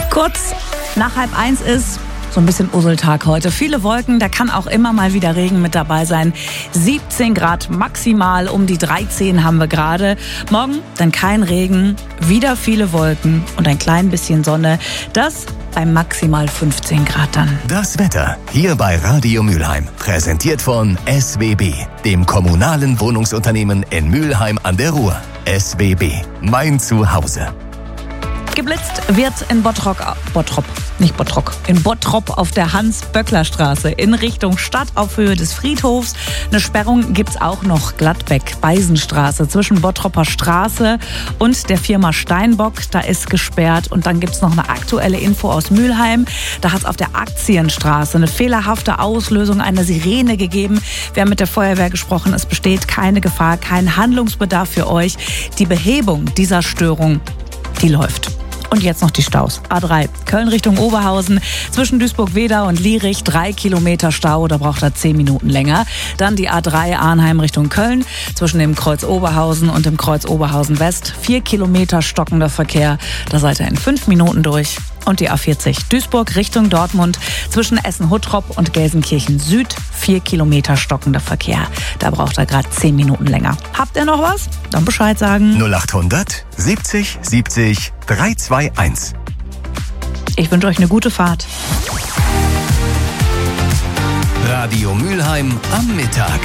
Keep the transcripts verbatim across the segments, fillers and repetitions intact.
Kurz nach halb eins ist so ein bisschen Useltag heute. Viele Wolken, da kann auch immer mal wieder Regen mit dabei sein. siebzehn Grad maximal, um die dreizehn haben wir gerade. Morgen dann kein Regen, wieder viele Wolken und ein klein bisschen Sonne. Das bei maximal fünfzehn Grad dann. Das Wetter hier bei Radio Mülheim. Präsentiert von S W B, dem kommunalen Wohnungsunternehmen in Mülheim an der Ruhr. S W B, mein Zuhause. Geblitzt wird in Bottrop, Bottrop, nicht Bottrop, in Bottrop auf der Hans-Böckler-Straße in Richtung Stadt auf Höhe des Friedhofs. Eine Sperrung gibt's auch noch, Gladbeck-Beisenstraße zwischen Bottroper Straße und der Firma Steinbock. Da ist gesperrt. Und dann gibt's noch eine aktuelle Info aus Mülheim. Da hat's auf der Aktienstraße eine fehlerhafte Auslösung einer Sirene gegeben. Wir haben mit der Feuerwehr gesprochen. Es besteht keine Gefahr, kein Handlungsbedarf für euch. Die Behebung dieser Störung, die läuft. Und jetzt noch die Staus. A drei, Köln Richtung Oberhausen, zwischen Duisburg-Wedau und Lierich, drei Kilometer Stau, da braucht er zehn Minuten länger. Dann die A drei Arnheim Richtung Köln, zwischen dem Kreuz Oberhausen und dem Kreuz Oberhausen West, vier Kilometer stockender Verkehr, da seid ihr in fünf Minuten durch. Und die A vierzig, Duisburg Richtung Dortmund, zwischen Essen-Huttrop und Gelsenkirchen Süd, vier Kilometer stockender Verkehr. Da braucht er gerade zehn Minuten länger. Habt ihr noch was? Dann Bescheid sagen. null achthundert siebzig siebzig dreihunderteinundzwanzig. Ich wünsche euch eine gute Fahrt. Radio Mülheim am Mittag.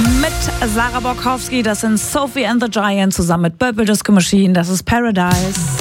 Mit Sarah Borkowski, das sind Sophie and the Giant zusammen mit Purple Disco Machine, das ist Paradise.